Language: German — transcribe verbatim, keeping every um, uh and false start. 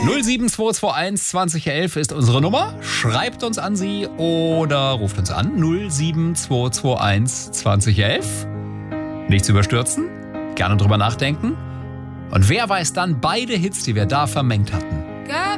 null sieben zwei zwei eins zwanzig elf ist unsere Nummer. Schreibt uns an sie oder ruft uns an. null sieben zwei zwei eins zwanzig elf. Nichts überstürzen. Gerne drüber nachdenken. Und wer weiß dann beide Hits, die wir da vermengt hatten.